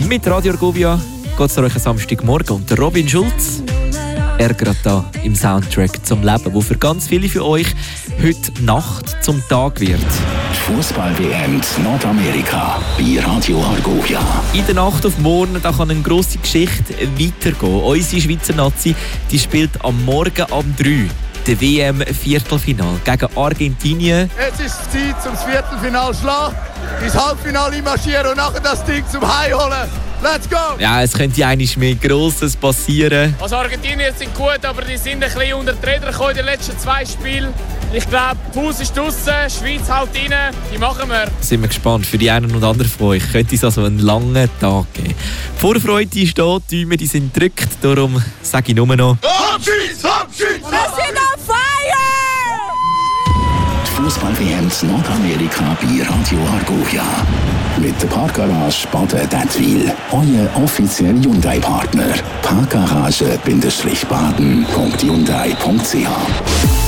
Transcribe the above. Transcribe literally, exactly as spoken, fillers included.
Mit Radio Argovia geht es euch am Samstagmorgen und Robin Schulz, er gerade da im Soundtrack zum Leben, wo für ganz viele von euch heute Nacht zum Tag wird. Fußball-W M in Nordamerika bei Radio Argovia. In der Nacht auf morgen da kann eine grosse Geschichte weitergehen. Unsere Schweizer Nazi die spielt am Morgen um drei der W M-Viertelfinal gegen Argentinien. Jetzt ist es Zeit, zum Viertelfinal zu schlagen, ins Halbfinale marschieren und nachher das Ding zum Heim holen. Let's go! Ja, es könnte einiges mehr Grosses passieren. Also Argentinier sind gut, aber die sind ein bisschen unter die Räder gekommen in den letzten zwei Spielen. Ich glaube, Fuß ist draussen, Schweiz halt rein, die machen wir. Sind wir gespannt. Für die einen und anderen von euch könnte es also einen langen Tag geben. Die Vorfreude steht, die Däume die sind gedrückt, darum sage ich nur noch... Abschied! Abschied! Wir sind on fire! Die Fußball-W M in Nordamerika bei Radio Argovia. Mit der Parkgarage Baden-Dettwil. Euer offizieller Hyundai-Partner. parkgarage Bindestrich baden Punkt hyundai Punkt c h